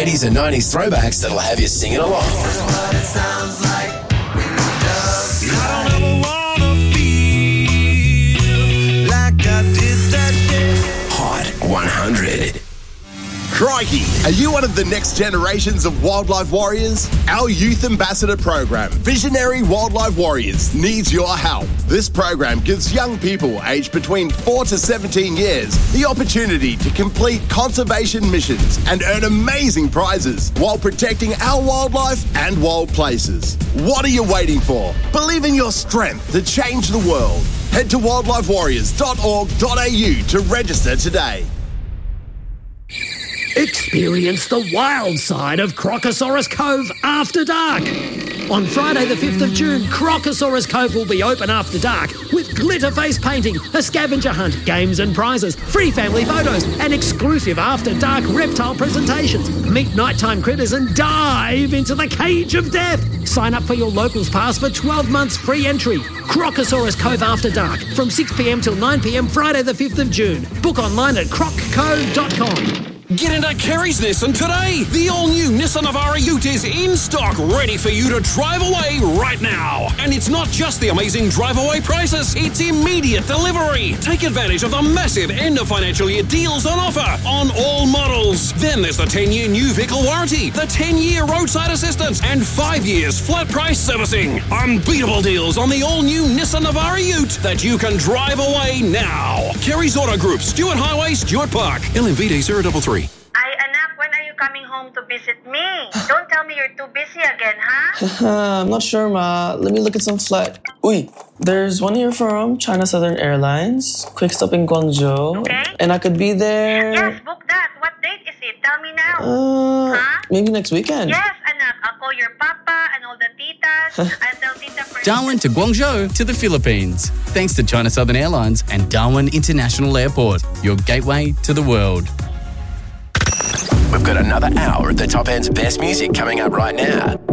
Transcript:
80s and 90s throwbacks that'll have you singing along. That's what it sounds like when we just I don't ever wanna feel like I did that day. Hot 100. Crikey! Are you one of the next generations of wildlife warriors? Our youth ambassador program, Visionary Wildlife Warriors, needs your help. This program gives young people aged between 4 to 17 years the opportunity to complete conservation missions and earn amazing prizes while protecting our wildlife and wild places. What are you waiting for? Believe in your strength to change the world. Head to wildlifewarriors.org.au to register today. Experience the wild side of Crocosaurus Cove after dark. On Friday the 5th of June, Crocosaurus Cove will be open after dark with glitter face painting, a scavenger hunt, games and prizes, free family photos and exclusive after dark reptile presentations. Meet nighttime critters and dive into the cage of death. Sign up for your Locals Pass for 12 months free entry. Crocosaurus Cove after dark from 6 p.m. till 9 p.m. Friday the 5th of June. Book online at croccove.com. Get into Kerry's Nissan today. The all-new Nissan Navara Ute is in stock, ready for you to drive away right now. And it's not just the amazing drive-away prices, it's immediate delivery. Take advantage of the massive end-of-financial year deals on offer on all models. Then there's the 10-year new vehicle warranty, the 10-year roadside assistance, and 5 years flat price servicing. Unbeatable deals on the all-new Nissan Navara Ute that you can drive away now. Kerry's Auto Group, Stuart Highway, Stuart Park. LMVD 033. Ay, anak, when are you coming home to visit me? Don't tell me you're too busy again, huh? I'm not sure, Ma. Let me look at some flight. Uy, there's one here from China Southern Airlines. Quick stop in Guangzhou. Okay. And I could be there... Yes, book that. What date is it? Tell me now. Maybe next weekend. Yes, anak. I'll call your papa and all the titas. I'll tell Tita Fernanda. Darwin to Guangzhou to the Philippines. Thanks to China Southern Airlines and Darwin International Airport, your gateway to the world. We've got another hour of the top end's best music coming up right now.